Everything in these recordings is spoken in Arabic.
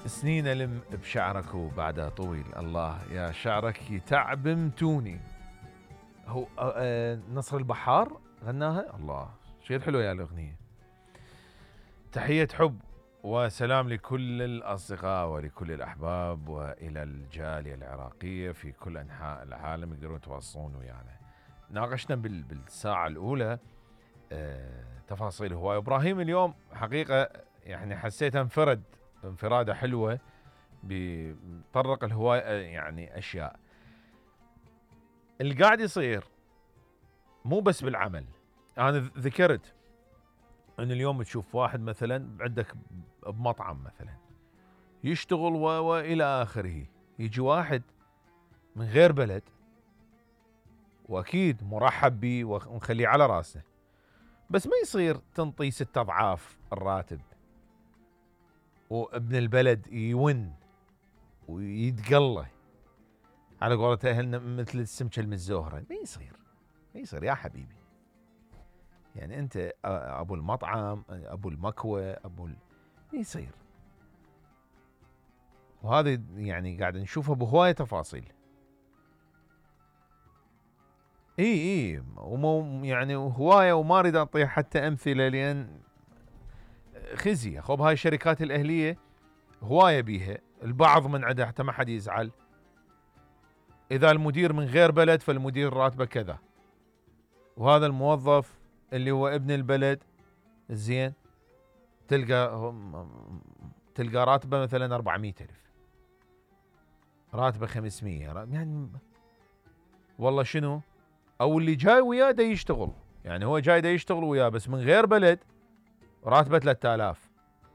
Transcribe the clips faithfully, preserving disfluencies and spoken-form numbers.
سنين ألم بشعرك وبعدها طويل، الله يا شعرك يتعبمتوني. هو آه آه، نصر البحار غناها، الله شيء حلو يا الأغنية. تحية حب وسلام لكل الأصدقاء ولكل الأحباب وإلى الجالية العراقية في كل أنحاء العالم يقدرون يتواصلون ويانا. ناقشنا بال- بالساعة الأولى آه تفاصيل هواية. إبراهيم اليوم حقيقة يعني حسيت انفرد انفرادة حلوة، بيطرق الهواية يعني أشياء اللي قاعد يصير مو بس بالعمل. أنا ذكرت أن اليوم تشوف واحد مثلا عندك بمطعم مثلا يشتغل و... وإلى آخره، يجي واحد من غير بلد وأكيد مرحب به ونخليه على راسه، بس ما يصير تنطي ست أضعاف الراتب وابن البلد يون ويتقله على قولة أهلنا مثل السمكة المزوهرة. ما يصير، ما يصير يا حبيبي. يعني أنت أبو المطعم، أبو المكوى، أبو ال... ما يصير. وهذا يعني قاعد نشوفه بهواية تفاصيل. اي اي ومو يعني هوايه، وما اريد اعطي حتى امثله لان خزي اخو بهاي الشركات الاهليه هوايه بيها. البعض من عندها حتى ما حد يزعل، اذا المدير من غير بلد فالمدير راتبه كذا، وهذا الموظف اللي هو ابن البلد زين تلقى تلقى راتبه مثلا أربعمية ألف، راتبه خمسمية، يعني والله شنو. او اللي جاي وياه دا يشتغل، يعني هو جاي دا يشتغل وياه بس من غير بلد راتبه ثلاثة آلاف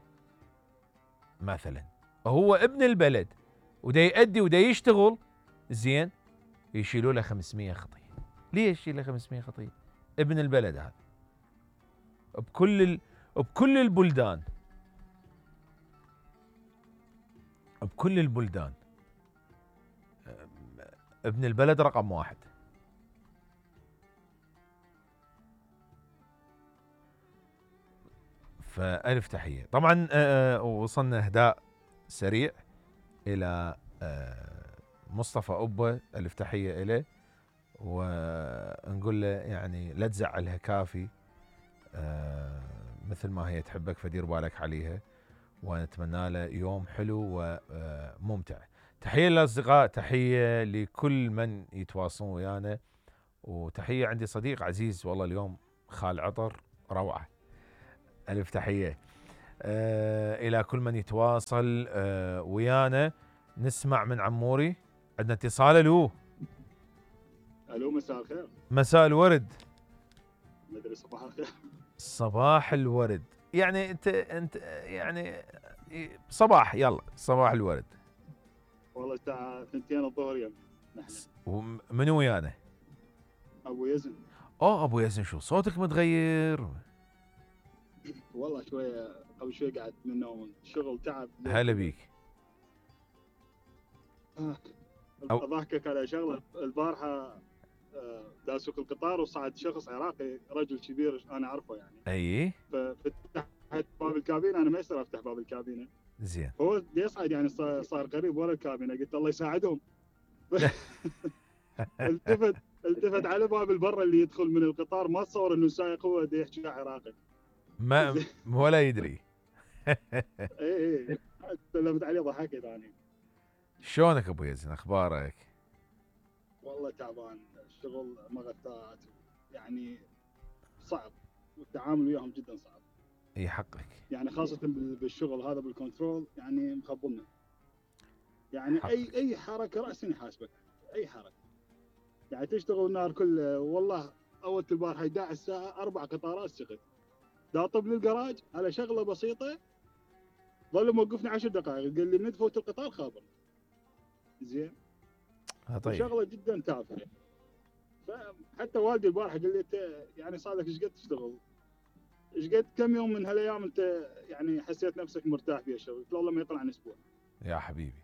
مثلا. هو ابن البلد ودا يأدي ودا يشتغل زين، يشيلوا له خمسمية خطيه. ليش يشيل له خمسمية خطيه؟ ابن البلد هذا بكل ال... بكل البلدان، بكل البلدان ابن البلد رقم واحد. فألف تحية. طبعا آه، وصلنا اهداء سريع الى آه، مصطفى أبا، ألف تحية إليه، ونقول له يعني لا تزعلها كافي، آه مثل ما هي تحبك فدير بالك عليها، ونتمنى له يوم حلو وممتع. تحية للأصدقاء، تحية لكل من يتواصلون ويانا، وتحية عندي صديق عزيز والله اليوم خال عطر روعة، ألف تحية آه إلى كل من يتواصل آه ويانا. نسمع من عموري، عندنا اتصال. الو الو مساء الخير. مساء الورد. مدري صباح الخير. صباح الورد. يعني انت انت يعني صباح، يلا صباح الورد. والله الساعة اثنتين الظهر يم نحن. ومنو ويانا؟ ابو يزن. اوه ابو ياسين، شو صوتك متغير؟ والله شوية قبل شوي قعدت من النوم، شغل تعب. هلا بيك. آه. أو اضحكك على شغلة البارحة. آه، دا اسوق القطار وصعد شخص عراقي، رجل كبير انا اعرفه يعني. اي ففتحت باب الكابينة، انا ما يصير افتح باب الكابينة، زين. هو يصعد يعني صار صار قريب ورا الكابينة، قلت الله يساعدهم. التفت التفت على باب البر اللي يدخل من القطار، ما تصور انه السائق هو دا يحكي عراقي. ما ولا يدري. اي اي سلمت عليه ضحكت انا. شلونك ابو ياسين، اخبارك؟ والله تعبان، الشغل مغثات يعني صعب، والتعامل وياهم جدا صعب. اي حقك. يعني خاصة بالشغل هذا بالكنترول، يعني مخبلنا. يعني حقك. اي اي حركة رأسا يحاسبك، اي حركة. يعني تشتغل النهار كله. والله اول البارحة احد عشر الساعة اربع قطارات سقط، داطب للجراج على شغلة بسيطة، ظل موقفني عشر دقائق، قال لي من تفوت القطار خابرني. زين. طيب. وشغلة جدا تافهة. فحتى والدي البارحة قال لي انت يعني صار لك ايش قد تشتغل؟ ايش قد كم يوم من هالايام انت يعني حسيت نفسك مرتاح في الشغل؟ قلت له والله ما يطلع عن اسبوع. يا حبيبي.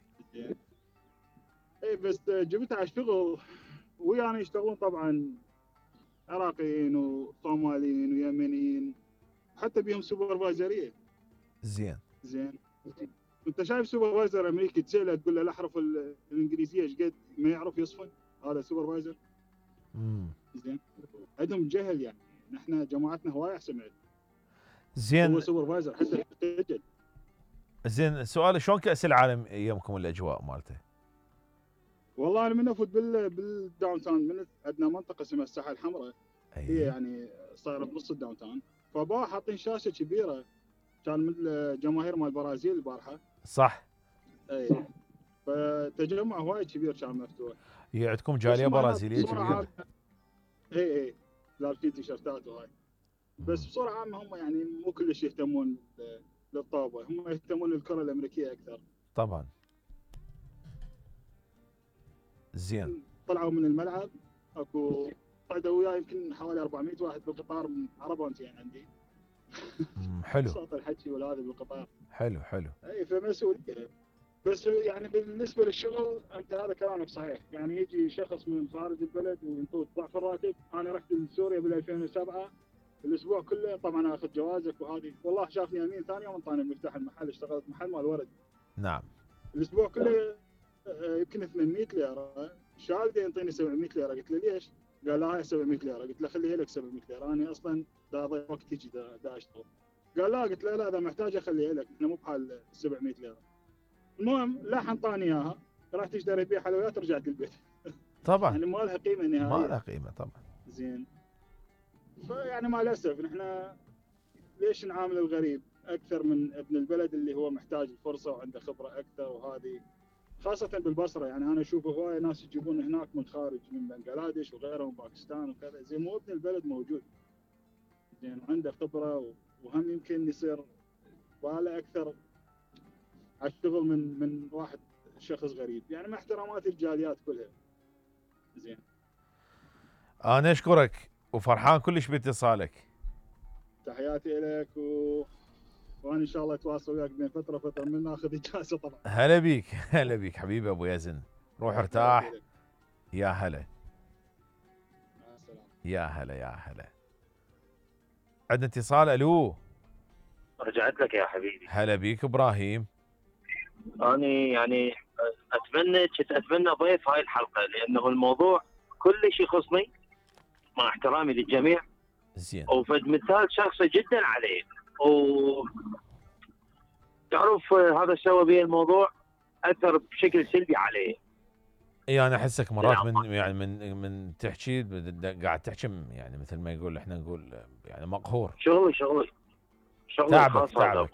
اي بس جبت على الشغل ويانا يشتغلون طبعا عراقيين وصوماليين ويمنيين، حتى بيهم سوبرفايزريه. زين. زين. انت شايف سوبرفايزر امريكي تساله تقول له الاحرف ال- الانجليزيه ايش قد ما يعرف يصفن، هذا سوبرفايزر. امم زين، عندهم جهل يعني. نحن جماعتنا هواي احسن منه. هو زين سوبرفايزر حتى خجل. زين سؤال، شلون كأس العالم يمكم الاجواء مالته؟ والله انا من افوت بال بالداون تاون، من عندنا منطقه اسمها الساحه الحمراء، هي اي يعني صايره بنص الداون تاون. فبا حاطين شاشه كبيره، كان من الجماهير مال البرازيل البارحه. صح. اي، فتجمع هواي كبير كان مفتوح. هي عندكم بس جاليه معناته برازيليه بصوره كبيره. عامه، اي اي لابسين تيشيرتات وهاي. بس مم. بصوره عامه هم يعني مو كلش يهتمون للطابه، هم يهتمون للكره الامريكيه اكثر. طبعا. زين. طلعوا من الملعب، اكو قعدوا وياي يمكن حوالي أربعمية واحد بالقطار من عربونتين عندي. مم. حلو صوت الحكي والهذا بالقطار. حلو حلو. اي، فمسؤوليه. بس يعني بالنسبه للشغل، انت هذا كلامك صحيح. يعني يجي شخص من خارج البلد وينطوه ضعف الراتب. انا رحت لسوريا بال ألفين وسبعة، الاسبوع كله طبعا اخذ جوازك وهذه. والله شافني امين، ثاني يوم انطاني مفتاح المحل. اشتغلت محل مال ورد. نعم. الاسبوع كله آه، يمكن ثمانمية ليره. شالدي ينطيني سبعمية ليره. قلت له ليش؟ قال لا هاي سبعمية ليره. قلت له خليها لك سبعمية ليره، انا اصلا دا اضيع وقت هيجي دا, دا اشتغل. قال لا. قلت له لا، اذا محتاج اخليها لك، احنا مو بحال سبعمية ليره. المهم لا انطاني اياها. رحت اشتريت بيها حلويات ورجعت البيت. طبعا يعني ما لها قيمه ما نهائيه. لها قيمه طبعا. زين، فيعني مع الاسف نحن ليش نعامل الغريب اكثر من ابن البلد اللي هو محتاج الفرصه وعنده خبره اكثر وهذه. خاصة بالبصرة، يعني أنا أشوف هواية ناس يجيبون هناك من خارج، من بنغلاديش وغيرهم، باكستان وكذا. زين، مو ابن البلد موجود زين وعنده خبرة، وهم يمكن يصير باله أكثر على الشغل من من واحد شخص غريب. يعني مع احترامات الجاليات كلها. زين، انا اشكرك وفرحان كلش باتصالك. تحياتي لك و... وانا ان شاء الله اتواصل وياك بين فتره فتره من ناخذ اجازه طبعا. هلا بيك هلا بيك حبيبي ابو يزن، روح ارتاح. لك. يا هلا مع السلامه. يا هلا يا هلا. عندنا اتصال. الو. رجعت لك يا حبيبي. هلا بيك ابراهيم. أنا يعني أتمنى كنت أتمنى ضيف هاي الحلقة، لأنه الموضوع كلش يخصني مع احترامي للجميع، زين. وفد مثال شخصي جدا عليه. وتعرف هذا سوى بي الموضوع أثر بشكل سلبي عليه. اي انا احسك مرات من يعني من من تحكي قاعد تحكي يعني مثل ما يقول احنا نقول يعني مقهور. شغلي شغلي شغلي تعبك الخاص. تعبك.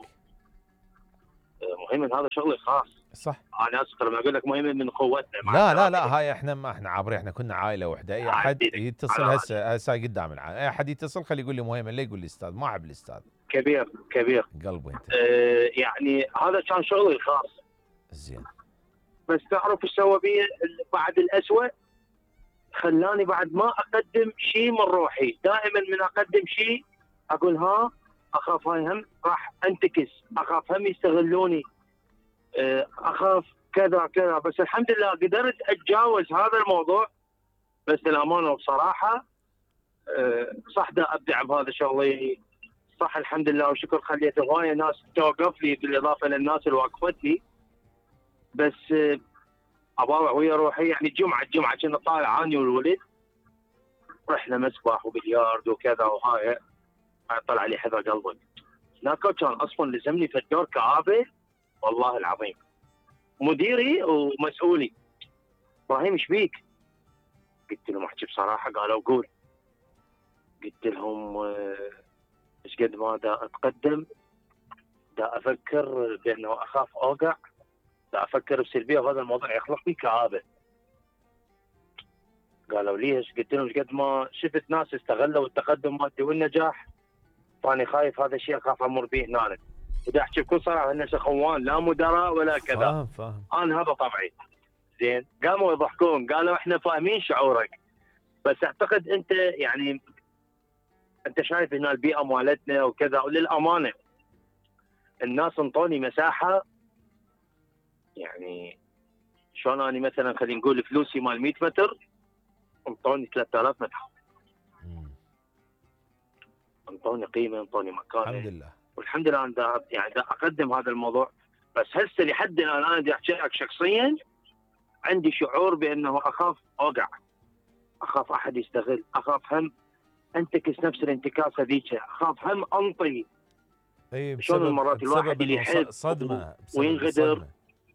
مهم هذا شغلي الخاص. صح. انا اسف لما اقول لك مهم من قوتنا. لا لا لا هاي احنا ما احنا عابرين، احنا كنا عائله واحده. اي احد يتصل هسه هسه قدام العائله، اي احد يتصل خليه يقول لي مهم، لا يقول لي استاذ، ما احب الاستاذ. كبير كبير قلبي انت. اه يعني هذا كان شغلي الخاص. زين. بس تعرف ايش سوى بي بعد الأسوأ؟ خلاني بعد ما اقدم شيء من روحي. دائما من اقدم شيء اقول ها اخاف هاي هم راح انتكس، اخاف هم يستغلوني، اخاف كذا كذا. بس الحمد لله قدرت اتجاوز هذا الموضوع. بس الامانه وبصراحه صح دا ابدع بهذا شغلي. صح الحمد لله وشكر، خليت هوايه ناس توقف لي بالاضافه للناس اللي وقفت لي. بس اضاوع ويا روحي. يعني جمعه جمعه كنا طالع اني والولد، رحنا مسبح وبلياردو وكذا وهاي. طلع لي حذا قلبي هناك. كان اصلا لزمني في الدور كآبه والله العظيم. مديري ومسؤولي ابراهيم ايش بيك؟ قلت لهم احكي بصراحه. قالوا قول. قلت لهم ايش قد ما دا اتقدم دا افكر بانه اخاف اوقع، دا افكر بسلبيه وهذا الموضوع يخلق لي كآبه. قالوا ليش؟ قلت لهم قد ما شفت ناس استغلوا التقدم مالتي والنجاح، فاني خايف هذا الشيء اخاف امر به هنا. ودا احكي بكل صراحه الناس اخوان لا مدراء ولا كذا. فاهم فاهم. انا هذا طبعي. زين، قاموا يضحكون قالوا احنا فاهمين شعورك، بس اعتقد انت يعني انت شايف هنا البيئه مالتنا وكذا. وللامانه الناس انطوني مساحه. يعني شلون اني مثلا خلينا نقول فلوسي مال مئة متر انطوني ثلاثة آلاف متر. انطوني قيمه، انطوني مكانه. الحمد لله. والحمد لله انا يعني دا اقدم هذا الموضوع بس هسه لحد الان انا بدي احكي لك شخصيا عندي شعور بانه اخاف اوقع، اخاف احد يستغل، اخاف هم انتكس نفس الانتكاسه ذيك، اخاف هم انطي. اي شلون بسبب المرات الواحد بسبب اللي إنه يحب صدمه، بسبب وينغدر الصدمة.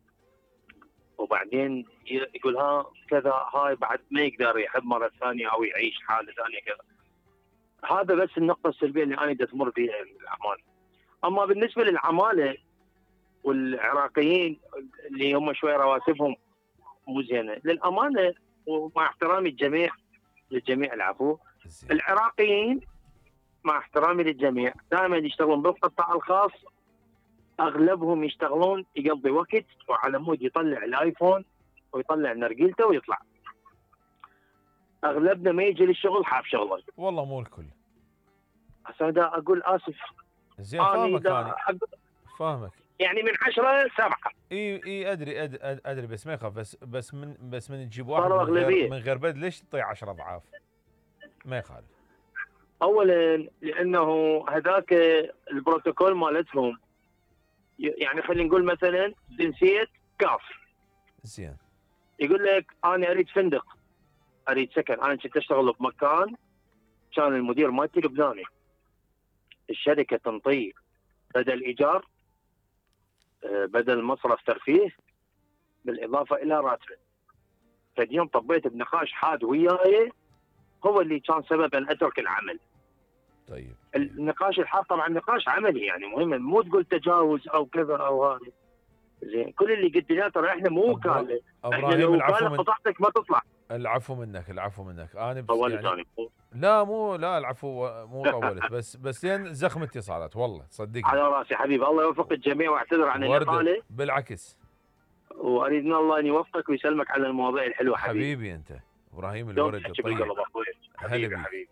وبعدين يقول ها كذا، هاي بعد ما يقدر يحب مره ثانيه او يعيش حاله ثانيه كذا. هذا بس النقطه السلبيه اللي انا بدي تمر بها العماله. اما بالنسبه للعماله والعراقيين اللي هم شوي رواتبهم مو زينه، للامانه ومع احترامي الجميع للجميع العفو، زين. العراقيين مع احترامي للجميع دائما يشتغلون بالقطاع الخاص، اغلبهم يشتغلون يقضي وقت وعلى مود يطلع الايفون ويطلع نرجيلته ويطلع. اغلبنا ما يجي للشغل حاب شغله. والله مو الكل. هسه دا اقول اسف. زين أنا فاهمك دا انا أق- فاهمك. يعني من عشرة سبعة. اي اي ادري أد- أد- ادري بس ما يخاف، بس بس من بس من تجيب واحد صاروا من غير أغلبية. من غير بد ليش تعطيه عشرة اضعاف؟ ما يخالف. اولا لانه هذاك البروتوكول مالتهم، يعني خلينا نقول مثلا جنسيه كاف، زين. يقول لك انا اريد فندق، اريد سكن، انا كنت اشتغل بمكان كان المدير مالتي لبناني، الشركه تنطيه بدل ايجار، بدل مصرف ترفيه، بالاضافه الى راتبه. فاليوم طبيت بنقاش حاد وياي هو اللي كان سبب ان اترك العمل. طيب النقاش الحاد طبعا نقاش عملي، يعني مهم، مو تقول تجاوز او كذا او هذا. زين كل اللي قلت له ترى احنا مو وكاله، احنا ابراهيم لو العفو وكاله من قطعتك ما تطلع. العفو منك العفو منك انا بس طولت يعني انا. لا مو لا العفو مو طولت بس بس لين زخم اتصالات والله صدقني. على راسي حبيبي، الله يوفق الجميع واعتذر عن الاطاله، وردة بالعكس. واريد من الله ان يوفقك ويسلمك على المواضيع الحلوه حبيبي. حبيبي انت ابراهيم دوم الورد تحكي الطيب. بالقلب اخوي. هلا حبيبي بيك. حبيبي.